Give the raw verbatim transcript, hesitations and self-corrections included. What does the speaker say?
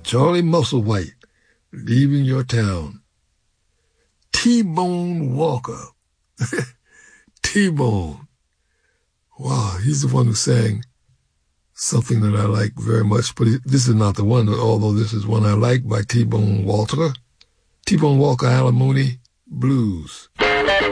Charlie Musselwhite, Leaving Your Town. T-Bone Walker. T-Bone. Wow, he's the one who sang something that I like very much, but this is not the one, although this is one I like by T-Bone Walker. T-Bone Walker, Alimony Blues.